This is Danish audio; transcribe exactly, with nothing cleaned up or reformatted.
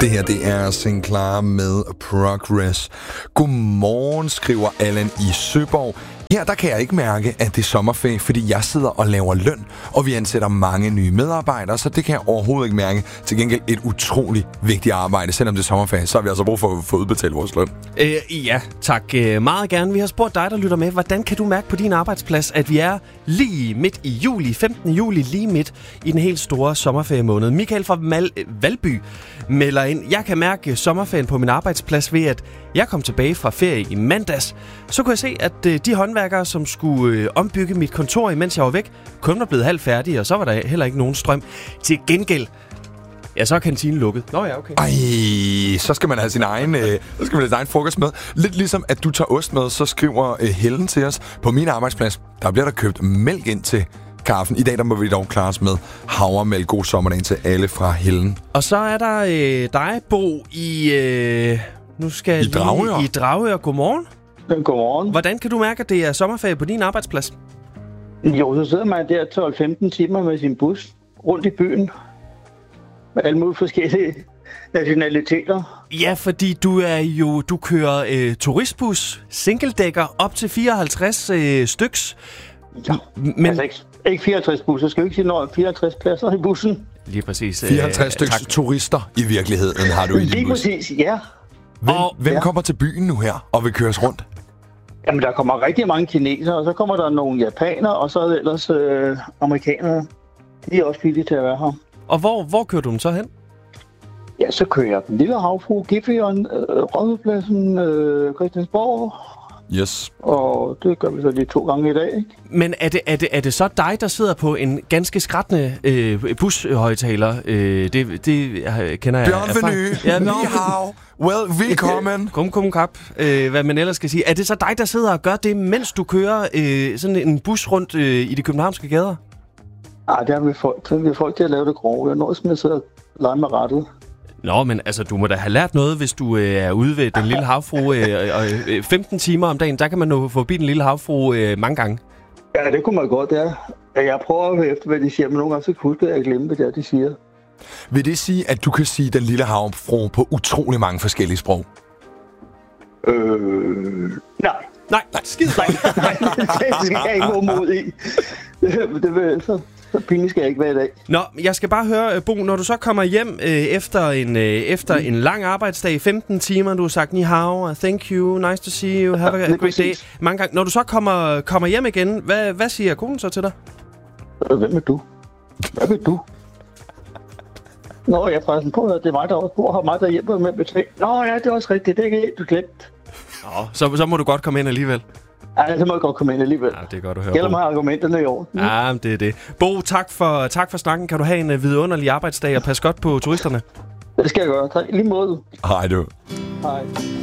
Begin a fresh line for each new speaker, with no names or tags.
Det her, det er Sinclair med Progress. Godmorgen, skriver Allan i Søborg. Her, der kan jeg ikke mærke, at det er sommerferie, fordi jeg sidder og laver løn, og vi ansætter mange nye medarbejdere, så det kan jeg overhovedet ikke mærke. Til gengæld et utroligt vigtigt arbejde. Selvom det er sommerferie, så har vi altså brug for at få udbetalt vores løn.
Øh, ja, tak. Øh, meget gerne. Vi har spurgt dig, der lytter med. Hvordan kan du mærke på din arbejdsplads, at vi er lige midt i juli, femtende juli, lige midt i den helt store sommerferiemåned? Michael fra Mal- Valby melder ind. Jeg kan mærke sommerferien på min arbejdsplads ved, at jeg kom tilbage fra ferie i mandags. Så kunne jeg se, at øh, de håndværkere, som skulle øh, ombygge mit kontor, imens jeg var væk, kun var blevet halvt færdige, og så var der heller ikke nogen strøm. Til gengæld, ja, så er kantinen lukket. Nå ja, okay.
Ej, så skal man have sin egen, øh, så skal man have sin egen frokost med. Lidt ligesom, at du tager ost med, så skriver øh, Helen til os. På min arbejdsplads, der bliver der købt mælk ind til kaffen. I dag, der må vi dog klare os med havremælk. God sommerdag til alle fra Helen.
Og så er der øh, dig, Bo, i... Øh, nu skal jeg
I Dragør.
I Dragør. Godmorgen.
Godmorgen.
Hvordan kan du mærke, at det er sommerferie på din arbejdsplads?
Jo, så sidder man der tolv femten timer med sin bus rundt i byen med alle mulige forskellige nationaliteter.
Ja, fordi du er jo du kører øh, turistbus, singledækker op til fireoghalvtreds øh, styks.
Ja,
men
altså ikke, ikke fireoghalvtreds busser. Skal vi ikke sige noget? fireoghalvtreds pladser i bussen?
Lige præcis. Øh,
fireoghalvtreds stykker turister i virkeligheden har du i din
Lige
bus.
præcis, ja.
Hvem,
Og-
hvem
ja.
kommer til byen nu her og vil køres rundt?
Jamen, der kommer rigtig mange kinesere, og så kommer der nogle japanere, og så er der ellers øh, amerikanere. De er også villige til at være her.
Og hvor, hvor kører du dem så hen?
Ja, så kører jeg den lille havfru, Gifferen, øh, Rådhuspladsen, øh, Christiansborg,
Yes.
og det gør vi så lige to gange i dag, ikke?
Men er det, er det, er det så dig, der sidder på en ganske skrættende øh, bushøjtaler? Øh, det, det øh, kender jeg
Bienvenue.
erfaring- Ja,
Ni
nå.
hao. Well, velkommen.
Kum, kum, kap. Øh, hvad man ellers skal sige. Er det så dig, der sidder og gør det, mens du kører øh, sådan en bus rundt øh, i de københavnske gader?
Ej, der har vi folk, så har vi folk til at lave det grove. Jeg når simpelthen sidde og lege med rettet.
Nå, men altså, du må da have lært noget, hvis du øh, er ude ved den lille havfru øh, og øh, femten timer om dagen. Der kan man nå forbi den lille havfru øh, mange gange.
Ja, det kunne man godt, det er. Ja, jeg prøver at høre efter, hvad de siger, men nogle gange så husker jeg at glemme, hvad det er, de siger.
Vil det sige, at du kan sige den lille havfru på utrolig mange forskellige sprog?
Øh... Nej.
Nej, skide
Nej, nej, det skal jeg ikke gå mod i. Det, det vil så, så pinligt skal jeg ikke være i dag.
Nå, jeg skal bare høre, Bo, når du så kommer hjem øh, efter, en, øh, efter en lang arbejdsdag, femten timer, du har sagt ni hao, thank you, nice to see you, have
Ja,
a
det er
great day.
præcis.
Mange gange. Når du så kommer, kommer hjem igen, hvad, hvad siger konen så til dig?
Hvem er du? Hvad vil du? Nå, jeg er faktisk på, at det er mig, der også bor her, mig, der hjælper med at betale. Nå ja, det er også rigtigt, det er ikke helt du glemt.
Nå, så, så må du godt komme ind alligevel.
Ja, så må jeg godt komme ind alligevel.
Ja, det er godt at høre,
Gælder
Bo.
mig argumenterne i år.
Ja, det er det. Bo, tak for, tak for snakken. Kan du have en uh, vidunderlig arbejdsdag og pas godt på turisterne?
Det skal jeg gøre. Tak. Lige måde.
Hej du.
Hej.